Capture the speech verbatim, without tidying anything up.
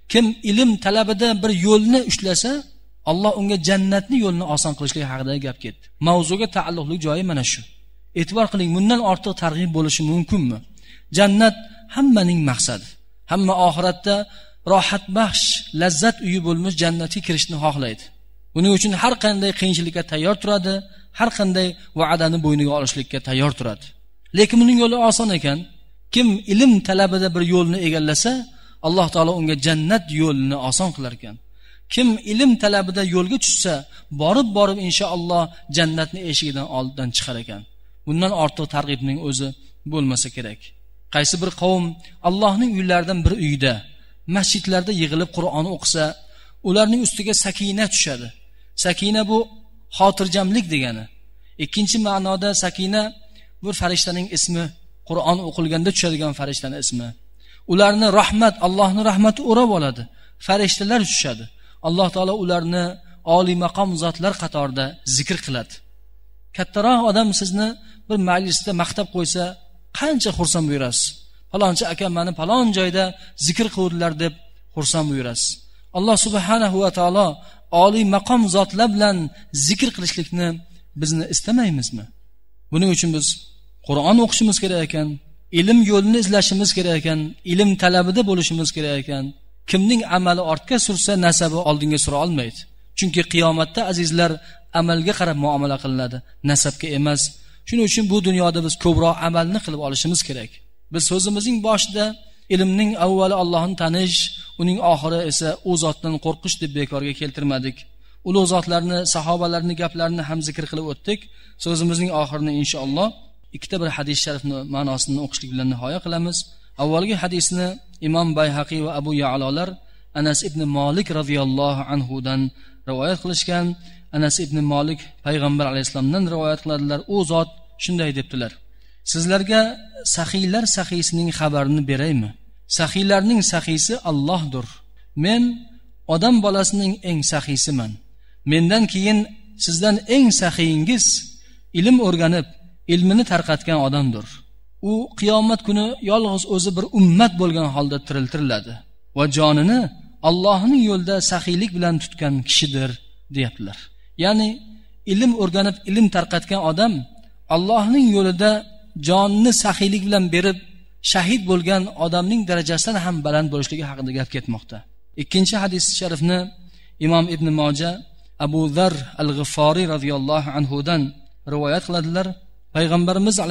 kim ilm talabida bir yo'lni ushlasa, Alloh unga jannatni yo'lini oson qilishlik haqidagi gap ketdi. Mavzuga taalluqli joyi mana shu. E'tibor qiling, bundan ortiq targ'ib bo'lishi mumkinmi? Jannat hammaning maqsadi. Hamma oxiratda rohat baxsh, lazzat uyi bo'lmish jannatga kirishni xohlaydi. Buning uchun har qanday qiyinchilikka tayyor turadi, har qanday va'dani bo'yniga olishlikka tayyor turadi. Lekin uning yo'li oson ekan. Kim ilm talabida bir yo'lni egallasa, Alloh taolo unga jannat yo'lini oson qilar ekan. Kim ilm talabida yo'lga tushsa, borib-borib inshaalloh jannatning eshigidan oldindan chiqar ekan. Bundan ortiq targ'ibning o'zi bo'lmasa kerak. Qaysi bir qavm Allohning uylaridan bir uyda, masjidlarda yig'ilib Qur'on o'qisa, ularning ustiga sakina tushadi. Sakina bu xotirjamlik degani. Ikkinchi ma'noda sakina bu farishtaning ismi, Qur'on o'qilganda tushadigan farishtaning ismi. Ularni rahmat, Allohning rahmati o'rab oladi. Farishtalar tushadi. Alloh taolo ularni oliy maqom zotlar qatorida zikr qiladi. Kattaroq odam sizni bir majlisda maqtab qo'ysa, qancha xursand bo'lasiz. Falonchi aka meni falon joyda zikr qildilar deb xursand bo'lasiz. Alloh subhanahu va taolo oliy maqom zotlar bilan zikr qilishlikni bizni istamaymizmi? Buning uchun biz Qur'on o'qishimiz kerak ekan, ilm yo'lini izlashimiz kerak ekan, ilm talabida bo'lishimiz kerak ekan. Kimning amali ortga sursa, nasabi oldinga sura olmaydi. Chunki qiyomatda azizlar amalga qarab muomala qilinadi, nasabga emas. Shuning uchun bu dunyoda biz ko'proq amalni qilib olishimiz kerak. Biz so'zimizning boshida ilmning avvali Allohni tanish, uning oxiri esa u zotdan qo'rqish deb bekorga keltirmadik. Ulug' zotlarni, sahobalarning gaplarini ham zikr qilib o'tdik. So'zimizning oxirini inshaalloh ikkita bir hadis sharifni ma'nosini o'qishlik bilan nihoya qilamiz. Avvalgi hadisni Imom Bayhaqiy va Abu Ya'lolar Anas ibn Malik radhiyallohu anhu dan rivoyat qilishgan. Anas ibn Malik payg'ambar alayhisolamdan rivoyat qiladilar. U zot shunday debdilar: Sizlarga saxiylar saxiysining xabarini beraymi? Saxiylarning saxiysi Allohdir. Men odam bolasining eng saxiysiman. Mendan keyin sizdan eng saxiyingiz ilm o'rganib, ilmini tarqatgan odamdir. U qiyomat kuni yolg'iz o'zi bir ummat bo'lgan holda tiriltiriladi va jonini Allohning yo'lida saxiylik bilan tutgan kishidir, deyaptilar. Ya'ni ilm o'rganib, ilm tarqatgan odam Allohning yo'lida jonini saxiylik bilan berib shahid bo'lgan odamning darajasidan ham baland bo'lishligi haqida gap ketmoqda. Ikkinchi hadis sharifni Imom Ibn Moja Abu Zar al-G'ifori radhiyallohu anhu dan rivoyat qiladilar. Payg'ambarimiz